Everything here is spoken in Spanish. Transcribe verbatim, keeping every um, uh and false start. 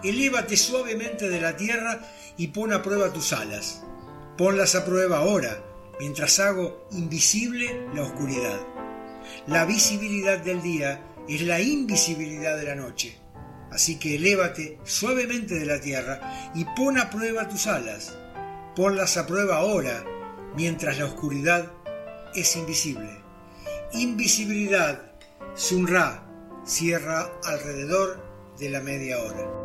Elévate suavemente de la tierra y pon a prueba tus alas. Ponlas a prueba ahora, mientras hago invisible la oscuridad. La visibilidad del día es la invisibilidad de la noche. Así que elévate suavemente de la tierra y pon a prueba tus alas. Ponlas a prueba ahora, mientras la oscuridad es invisible. Invisibilidad, Sun Ra, cierra alrededor de la media hora.